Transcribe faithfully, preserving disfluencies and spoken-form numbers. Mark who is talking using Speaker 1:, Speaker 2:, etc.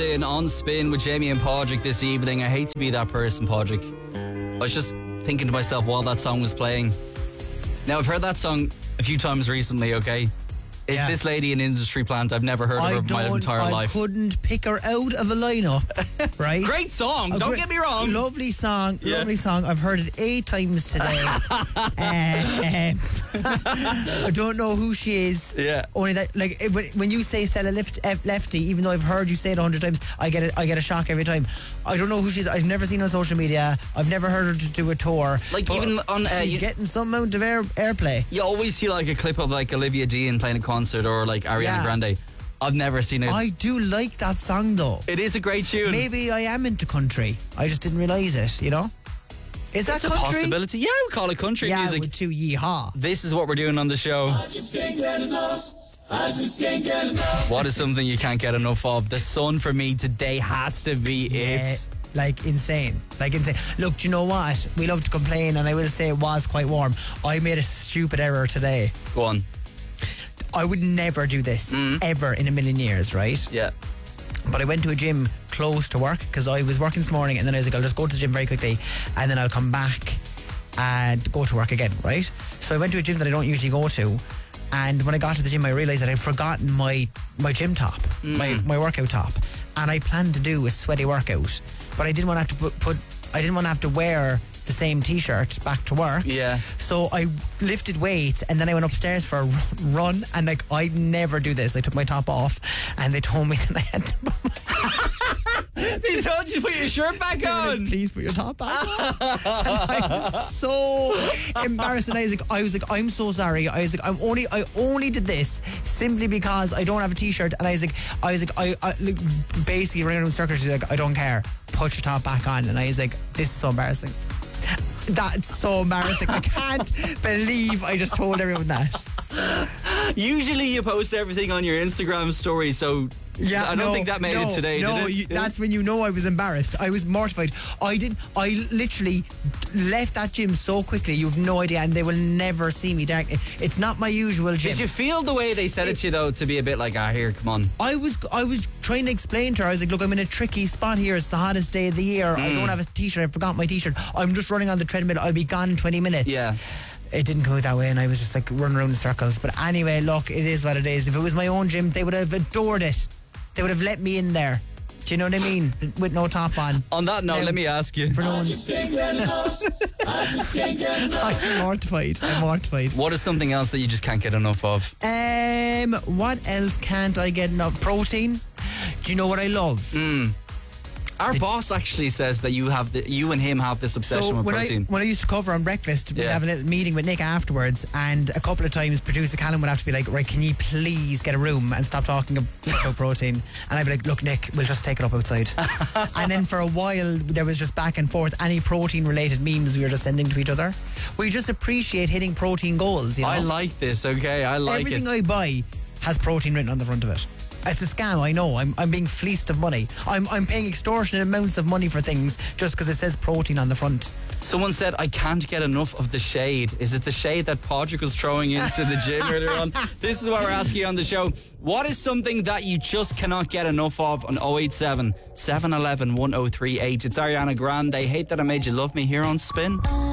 Speaker 1: In On Spin with Jamie and Podrick this evening. I hate to be that person, Podrick. I was just thinking to myself while that song was playing. Now, I've heard that song a few times recently, okay? Is
Speaker 2: Yeah.
Speaker 1: this lady an industry plant? I've never heard of
Speaker 2: I
Speaker 1: her in my
Speaker 2: don't,
Speaker 1: entire
Speaker 2: I
Speaker 1: life.
Speaker 2: couldn't pick her out of a lineup, right?
Speaker 1: Great song,
Speaker 2: A
Speaker 1: don't
Speaker 2: great-
Speaker 1: get me wrong.
Speaker 2: Lovely song,
Speaker 1: Yeah.
Speaker 2: lovely song. I've heard it eight times today. um, I don't know who she is.
Speaker 1: Yeah.
Speaker 2: Only that, like, it- when when you say Stella Left, F- Lefty, even though I've heard you say it a hundred times, I get it. I get a shock every time. I don't know who she is. I've never seen her on social media. I've never heard her to do a tour.
Speaker 1: Like,
Speaker 2: But
Speaker 1: even on, uh,
Speaker 2: she's
Speaker 1: you-
Speaker 2: getting some amount of air airplay.
Speaker 1: You always see like a clip of like Olivia Dean playing a concert or like Ariana
Speaker 2: Yeah.
Speaker 1: Grande. I've never seen it.
Speaker 2: I do like that song though.
Speaker 1: It is a great tune.
Speaker 2: Maybe I am into country. I just didn't realise it, you know? Is that
Speaker 1: It's a
Speaker 2: country?
Speaker 1: possibility. Yeah, we call it country
Speaker 2: Yeah,
Speaker 1: music.
Speaker 2: with two yeehaw.
Speaker 1: This is what we're doing on the show.
Speaker 3: I just can't get enough. I just can't get enough.
Speaker 1: What is something you can't get enough of? The sun for me today has to be it.
Speaker 2: Like insane. Like insane. Look, do you know what? We love to complain, and I will say it was quite warm. I made a stupid error today.
Speaker 1: Go on.
Speaker 2: I would never do this, ever in a million years, right?
Speaker 1: Yeah.
Speaker 2: But I went to a gym close to work because I was working this morning, and then I was like, I'll just go to the gym very quickly, and then I'll come back and go to work again, right? So I went to a gym that I don't usually go to, and when I got to the gym, I realised that I'd forgotten my, my gym top, my, my workout top, and I planned to do a sweaty workout, but I didn't want to have to put, put I didn't want to have to wear the same t-shirt back to work.
Speaker 1: Yeah.
Speaker 2: So I lifted weights, and then I went upstairs for a run, and like, I never do this. I took my top off, and they told me that I had to put my
Speaker 1: They told you to put your shirt back on.
Speaker 2: please put your top back on. And I was so embarrassed, and I was like, I was like, I'm so sorry. I was like, I'm only, I only did this simply because I don't have a t-shirt, and I was like, I was like, I, I like, basically running around in circles. She's like, I don't care. Put your top back on, and I was like, this is so embarrassing. That's so embarrassing. I can't believe I just told everyone that.
Speaker 1: Usually you post everything on your Instagram story, so
Speaker 2: Yeah,
Speaker 1: I don't
Speaker 2: no,
Speaker 1: think that made
Speaker 2: no,
Speaker 1: it today,
Speaker 2: No,
Speaker 1: did it?
Speaker 2: you,
Speaker 1: Yeah.
Speaker 2: that's when you know I was embarrassed. I was mortified. I did. I literally left that gym so quickly. You've no idea, and they will never see me. Dark. It's not my usual gym.
Speaker 1: Did you feel the way they said it to you though to be a bit like, ah, here, come on?
Speaker 2: I was I was trying to explain to her. I was like, look, I'm in a tricky spot here. It's the hottest day of the year. I don't have a t-shirt. I forgot my t-shirt. I'm just running on the treadmill. I'll be gone in twenty minutes.
Speaker 1: Yeah.
Speaker 2: It didn't go that way, and I was just like running around in circles. But anyway, look, it is what it is. If it was my own gym, they would have adored it. They would have let me in there. Do you know what I mean? With no top on.
Speaker 1: On that note,
Speaker 2: Now,
Speaker 1: let me ask you,
Speaker 2: For no
Speaker 3: I
Speaker 2: one.
Speaker 3: just can't get enough. I just can't get enough.
Speaker 2: I'm mortified. I'm mortified.
Speaker 1: what is something else that you just can't get enough of?
Speaker 2: Um, what else can't I get enough? Protein. Do you know what I love?
Speaker 1: Our boss actually says that you have the, you and him have this obsession
Speaker 2: So
Speaker 1: with
Speaker 2: when
Speaker 1: protein.
Speaker 2: I when I used to cover on breakfast, we'd
Speaker 1: Yeah.
Speaker 2: have a little meeting with Nick afterwards, and a couple of times producer Callum would have to be like, right, can you please get a room and stop talking about protein? And I'd be like, look, Nick, we'll just take it up outside. And then for a while there was just back and forth. Any protein related memes we were just sending to each other. We just appreciate hitting protein goals, you know.
Speaker 1: I like this, okay? I like
Speaker 2: Everything
Speaker 1: it.
Speaker 2: I buy has protein written on the front of it. It's a scam, I know. I'm I'm being fleeced of money. I'm I'm paying extortionate amounts of money for things just because it says protein on the front.
Speaker 1: Someone said, I can't get enough of the shade. Is it the shade that Podrick was throwing into the gym earlier on? This is what we're asking you on the show. What is something that you just cannot get enough of on oh eight seven, seven one one, one oh three eight? It's Ariana Grande. Hate That I Made You Love Me here on Spin.